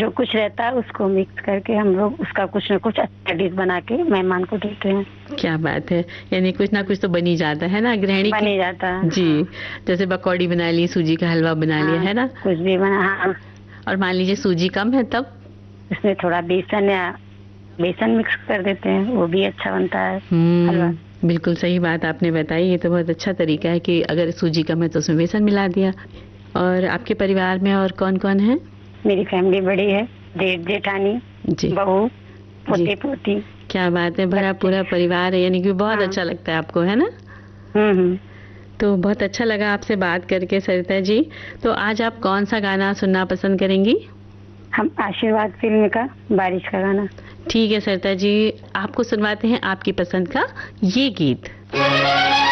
जो कुछ रहता है उसको मिक्स करके हम लोग उसका कुछ न कुछ अच्छा डिश बना के मेहमान को देते हैं। क्या बात है, यानी कुछ ना कुछ तो बन ही जाता है ना गृहिणी बन की। ही जाता है। जी, जैसे पकौड़ी बना ली, सूजी का हलवा बना लिया, है ना। कुछ भी बना। हाँ, और मान लीजिए सूजी कम है तब। उसमें थोड़ा बेसन मिक्स कर देते हैं, वो भी अच्छा बनता है हलवा। बिल्कुल सही बात आपने बताई। ये तो बहुत अच्छा तरीका है कि अगर सूजी कम है तो उसमें बेसन मिला दिया। और आपके परिवार में और कौन कौन है? मेरी फैमिली बड़ी है, जेठ जेठानी, जी बहू, जी, पोते पोती। क्या बात है, बड़ा बच्चे। पूरा परिवार है, यानी कि बहुत हाँ। अच्छा लगता है आपको, है ना। हम्म। तो बहुत अच्छा लगा आपसे बात करके सरिता जी। तो आज आप कौन सा गाना सुनना पसंद करेंगी? हम आशीर्वाद फिल्म का बारिश का गाना। ठीक है सरिता जी, आपको सुनवाते हैं आपकी पसंद का ये गीत।